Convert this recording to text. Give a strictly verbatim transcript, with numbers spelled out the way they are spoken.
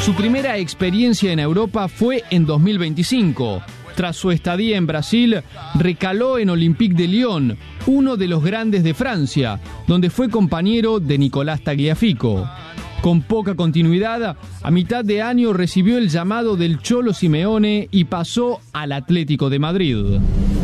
Su primera experiencia en Europa fue en dos mil veinticinco. Tras su estadía en Brasil, recaló en Olympique de Lyon, uno de los grandes de Francia, donde fue compañero de Nicolás Tagliafico. Con poca continuidad, a mitad de año recibió el llamado del Cholo Simeone y pasó al Atlético de Madrid.